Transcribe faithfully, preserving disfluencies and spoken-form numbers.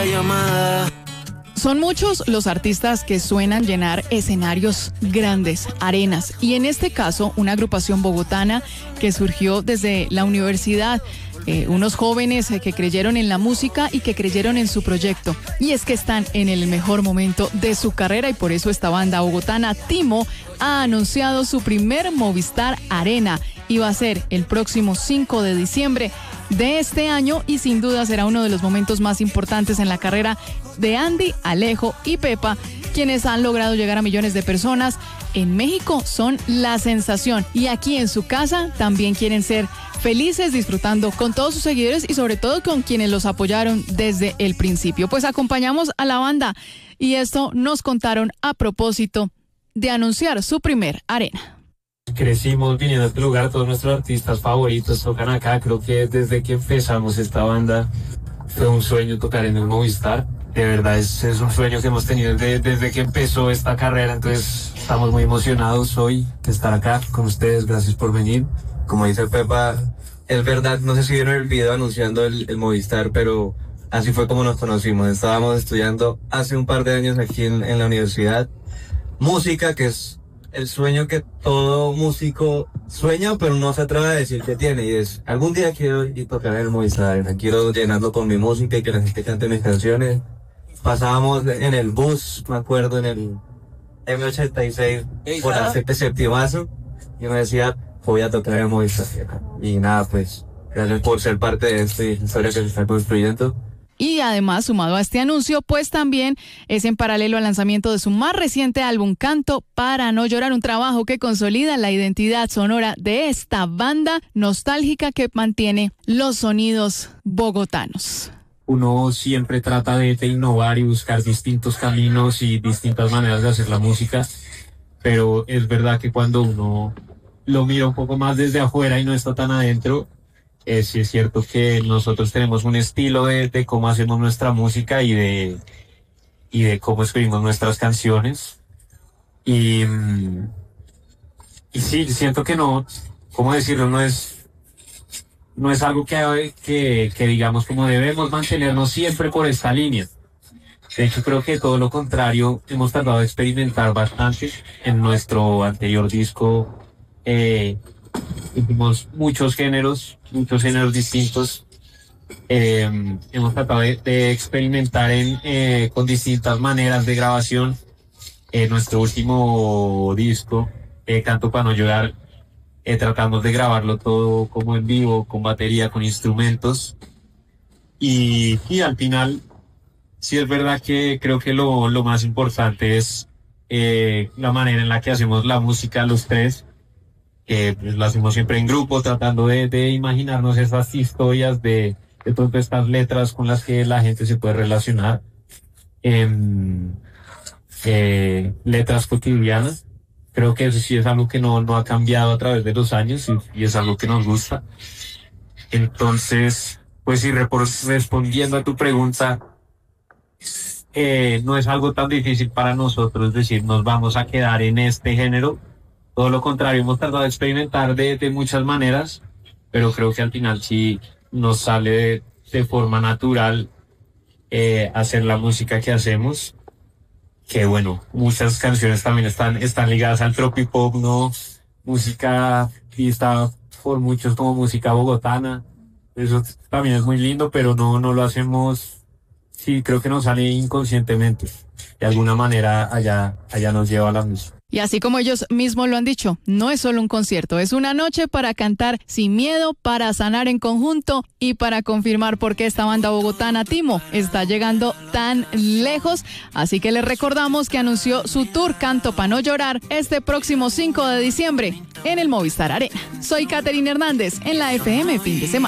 la llamada. Son muchos los artistas que suenan llenar escenarios grandes, arenas, y en este caso una agrupación bogotana que surgió desde la universidad, eh, unos jóvenes eh, que creyeron en la música y que creyeron en su proyecto, y es que están en el mejor momento de su carrera y por eso esta banda bogotana Timo ha anunciado su primer Movistar Arena y va a ser el próximo cinco de diciembre de este año y sin duda será uno de los momentos más importantes en la carrera de Andy, Alejo y Pepa, quienes han logrado llegar a millones de personas. En México son la sensación y aquí en su casa también quieren ser felices disfrutando con todos sus seguidores y sobre todo con quienes los apoyaron desde el principio. Pues acompañamos a la banda y esto nos contaron a propósito de anunciar su primer arena. Crecimos viniendo a este lugar, todos nuestros artistas favoritos tocan acá. Creo que desde que empezamos esta banda fue un sueño tocar en el Movistar. De verdad es, es un sueño que hemos tenido desde, desde que empezó esta carrera, entonces estamos muy emocionados hoy de estar acá con ustedes. Gracias por venir. Como dice Pepa, es verdad, no sé si vieron el video anunciando el, el Movistar, pero así fue como nos conocimos. Estábamos estudiando hace un par de años aquí en, en la universidad música, que es el sueño que todo músico sueña, pero no se atreve a decir que tiene, y es, algún día quiero ir a tocar en el Movistar, quiero llenarlo con mi música y que la gente cante mis canciones. Pasábamos en el bus, me acuerdo, en el eme ochenta y seis, por la Septimazo, y me decía, voy a tocar en el Movistar. Y nada, pues, gracias por ser parte de esta historia que se está construyendo. Y además, sumado a este anuncio, pues también es en paralelo al lanzamiento de su más reciente álbum, Canto para no llorar, un trabajo que consolida la identidad sonora de esta banda nostálgica que mantiene los sonidos bogotanos. Uno siempre trata de, de innovar y buscar distintos caminos y distintas maneras de hacer la música, pero es verdad que cuando uno lo mira un poco más desde afuera y no está tan adentro, Eh, sí es cierto que nosotros tenemos un estilo de, de cómo hacemos nuestra música y de, y de cómo escribimos nuestras canciones. Y, y sí, siento que no, ¿cómo decirlo? No es, no es algo que, que, que digamos como debemos mantenernos siempre por esta línea. De hecho, creo que todo lo contrario, hemos tratado de experimentar bastante. En nuestro anterior disco, eh, hicimos muchos géneros, muchos géneros distintos. Eh, hemos tratado de, de experimentar en, eh, con distintas maneras de grabación. En nuestro último disco, eh, Canto para no llorar, eh, tratamos de grabarlo todo como en vivo, con batería, con instrumentos. Y, y al final, sí es verdad que creo que lo, lo más importante es eh, la manera en la que hacemos la música los tres. Que pues, lo hacemos siempre en grupo, tratando de, de imaginarnos esas historias, de, de todas estas letras con las que la gente se puede relacionar. Eh, eh, letras cotidianas. Creo que eso sí es algo que no, no ha cambiado a través de los años y, y es algo que nos gusta. Entonces, pues sí, respondiendo a tu pregunta, eh, no es algo tan difícil para nosotros decir nos vamos a quedar en este género. Todo lo contrario, hemos tratado de experimentar de, de muchas maneras, pero creo que al final sí nos sale de, de forma natural eh, hacer la música que hacemos. Que bueno, muchas canciones también están, están ligadas al tropipop, ¿no? Música vista por muchos como música bogotana. Eso también es muy lindo, pero no, no lo hacemos, sí, creo que nos sale inconscientemente. De alguna manera allá, allá nos lleva a la música. Y así como ellos mismos lo han dicho, no es solo un concierto, es una noche para cantar sin miedo, para sanar en conjunto y para confirmar por qué esta banda bogotana Timo está llegando tan lejos. Así que les recordamos que anunció su tour Canto para no llorar este próximo cinco de diciembre en el Movistar Arena. Soy Catherine Hernández en la F M Fin de Semana.